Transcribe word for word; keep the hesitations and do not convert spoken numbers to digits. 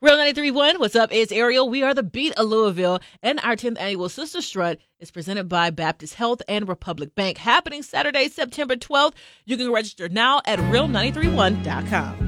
Real ninety-three point one, what's up? It's Ariel. We are the Beat of Louisville, and our tenth annual Sister Strut is presented by Baptist Health and Republic Bank, happening Saturday, September twelfth. You can register now at real nine three one dot com.